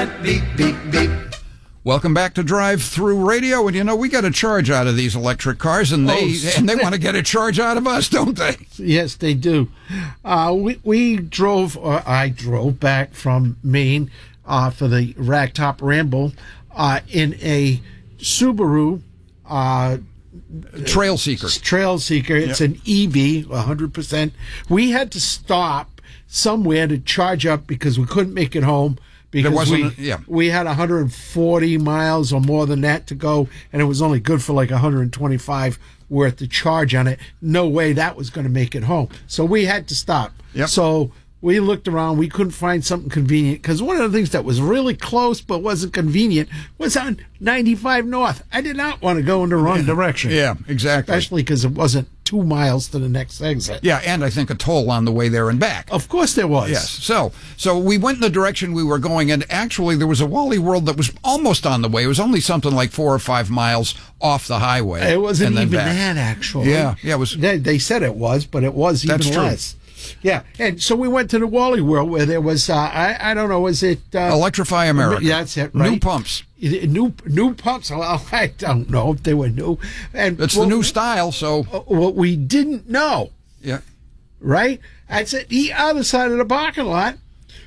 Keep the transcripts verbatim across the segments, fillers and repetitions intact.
that beep, beep, beep. Welcome back to Drive Through Radio, and you know we get a charge out of these electric cars, and they Oh, and they want to get a charge out of us, don't they? Yes, they do. Uh, we we drove, or I drove back from Maine uh, for the Ragtop Ramble uh, in a Subaru uh, Trail Seeker. Trail Seeker. It's Yep. an E V, one hundred percent. We had to stop somewhere to charge up because we couldn't make it home. Because wasn't we, a- yeah. we had one hundred forty miles or more than that to go, and it was only good for like one hundred twenty-five worth of charge on it. No way that was going to make it home. So we had to stop. Yep. So we looked around. We couldn't find something convenient because one of the things that was really close but wasn't convenient was on ninety-five North. I did not want to go in the wrong direction. Yeah, exactly. Especially because it wasn't two miles to the next exit. Yeah, and I think a toll on the way there and back. Of course there was. Yes. So, so we went in the direction we were going, and actually there was a Wally World that was almost on the way. It was only something like four or five miles off the highway. It wasn't and then even back. that, actually. Yeah, yeah, it was. They, they said it was, but it was even That's true. less. Yeah, and so we went to the Wally World where there was, uh, I, I don't know, was it... Uh, Electrify America. Yeah, that's it, right. New pumps. New new pumps. Well, I don't know if they were new. And It's what, the new style, so... What we didn't know, Yeah. right? That's at the other side of the parking lot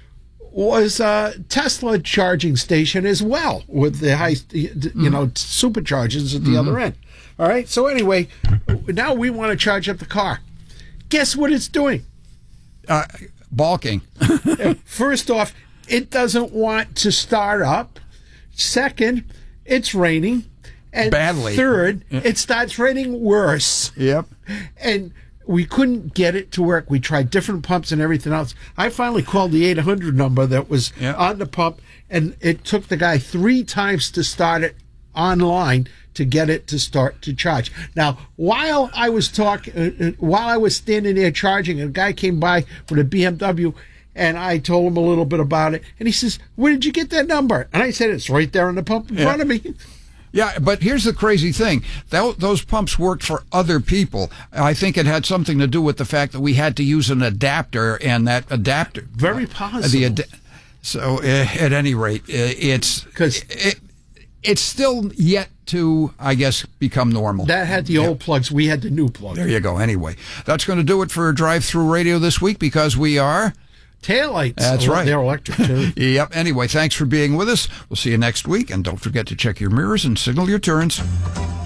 was a Tesla charging station as well with the high, you Mm-hmm. know, superchargers at the mm-hmm. other end. All right. So anyway, now we want to charge up the car. Guess what it's doing? Uh, balking. First off, it doesn't want to start up. Second, it's raining. And Badly. Third, it starts raining worse. Yep. And we couldn't get it to work. We tried different pumps and everything else. I finally called the eight hundred number that was Yeah. on the pump, and it took the guy three times to start it online to get it to start to charge. Now, while I was talking, uh, while I was standing there charging, a guy came by with a B M W, and I told him a little bit about it, and he says, "Where did you get that number?" And I said, "It's right there on the pump in Yeah. front of me." Yeah, but here's the crazy thing. Tho- those pumps worked for other people. I think it had something to do with the fact that we had to use an adapter, and that adapter... Very uh, possible. The ad- so, uh, at any rate, uh, it's... 'Cause- it, it's still yet to, I guess, become normal. That had the old plugs. We had the new plugs. There you go. Anyway, that's going to do it for Drive Through Radio this week because we are... Taillights. That's Oh, right. They're electric, too. Yep. Anyway, thanks for being with us. We'll see you next week, and don't forget to check your mirrors and signal your turns.